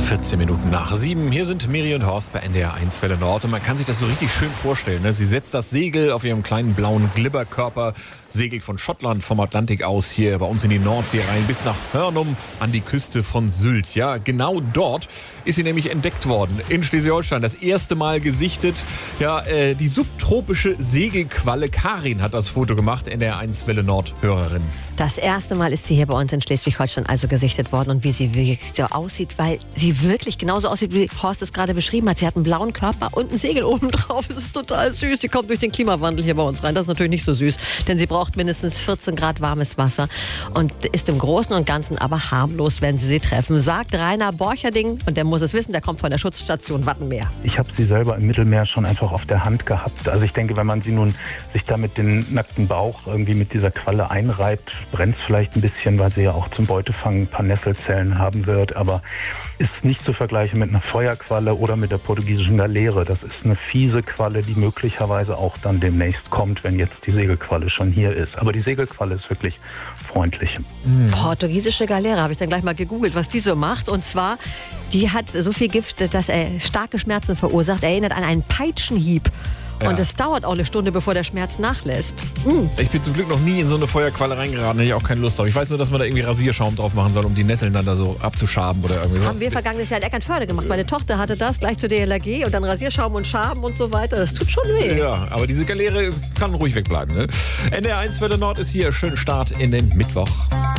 14 Minuten nach 7. Hier sind Miri und Horst bei NDR 1 Welle Nord. Und man kann sich das so richtig schön vorstellen. Ne? Sie setzt das Segel auf ihrem kleinen blauen Glibberkörper, segelt von Schottland vom Atlantik aus hier bei uns in die Nordsee rein, bis nach Hörnum an die Küste von Sylt. Ja, genau dort ist sie nämlich entdeckt worden. In Schleswig-Holstein das erste Mal gesichtet. Ja, die subtropische Segelqualle Karin hat das Foto gemacht, NDR 1 Welle Nord Hörerin. Das erste Mal ist sie hier bei uns in Schleswig-Holstein also gesichtet worden und wie sie wirklich so aussieht, weil sie wirklich genauso aussieht, wie Horst es gerade beschrieben hat. Sie hat einen blauen Körper und ein Segel oben drauf. Es ist total süß. Sie kommt durch den Klimawandel hier bei uns rein. Das ist natürlich nicht so süß, denn sie braucht mindestens 14 Grad warmes Wasser und ist im Großen und Ganzen aber harmlos, wenn Sie sie treffen, sagt Rainer Borcherding, und der muss es wissen, der kommt von der Schutzstation Wattenmeer. Ich habe sie selber im Mittelmeer schon einfach auf der Hand gehabt. Also ich denke, wenn man sie nun sich da mit dem nackten Bauch irgendwie mit dieser Qualle einreibt, brennt es vielleicht ein bisschen, weil sie ja auch zum Beutefang ein paar Nesselzellen haben wird, aber ist nicht zu vergleichen mit einer Feuerqualle oder mit der portugiesischen Galeere. Das ist eine fiese Qualle, die möglicherweise auch dann demnächst kommt, wenn jetzt die Segelqualle schon hier ist. Aber die Segelqualle ist wirklich freundlich. Portugiesische Galeere, habe ich dann gleich mal gegoogelt, was die so macht. Und zwar, die hat so viel Gift, dass er starke Schmerzen verursacht. Erinnert an einen Peitschenhieb. Ja. Und es dauert auch eine Stunde, bevor der Schmerz nachlässt. Ich bin zum Glück noch nie in so eine Feuerqualle reingeraten, hätte ich auch keine Lust drauf. Ich weiß nur, dass man da irgendwie Rasierschaum drauf machen soll, um die Nesseln dann da so abzuschaben oder irgendwie sowas. Haben wir vergangenes Jahr in Eckernförde gemacht. Meine Tochter hatte das gleich zu DLRG und dann Rasierschaum und Schaben und so weiter. Das tut schon weh. Ja, aber diese Galeere kann ruhig wegbleiben. Ne? NDR 1 Welle Nord ist hier. Schönen Start in den Mittwoch.